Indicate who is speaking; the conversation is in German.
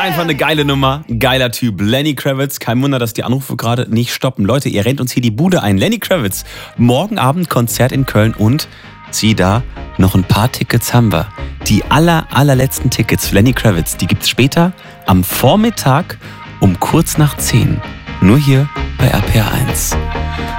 Speaker 1: Einfach eine geile Nummer, ein geiler Typ. Lenny Kravitz, kein Wunder, dass die Anrufe gerade nicht stoppen. Leute, ihr rennt uns hier die Bude ein. Lenny Kravitz, morgen Abend Konzert in Köln und sieh da, noch ein paar Tickets haben wir. Die allerletzten Tickets für Lenny Kravitz, die gibt's später am Vormittag um kurz nach 10. Nur hier bei RPR 1.